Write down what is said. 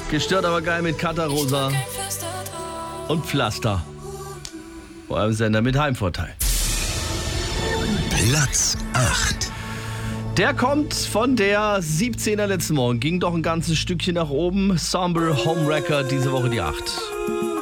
Gestört aber geil mit Katarosa und Pflaster. Vor allem Sender mit Heimvorteil. Platz 8. Der kommt von der 17er letzten Morgen. Ging doch ein ganzes Stückchen nach oben. Somber Homewrecker, diese Woche die 8.